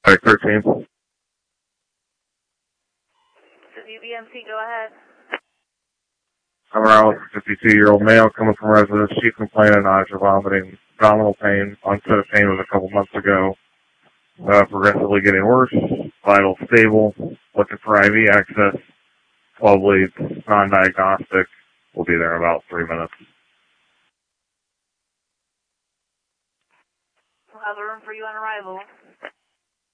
13. WBMC, go ahead. I'm around with a 52-year-old male coming from residence. She complained of nausea, vomiting, abdominal pain. Onset of pain was a couple months ago. Progressively getting worse. Vital stable. Looking for IV access. 12 leads. Non-diagnostic. We'll be there in about 3 minutes. We'll have a room for you on arrival.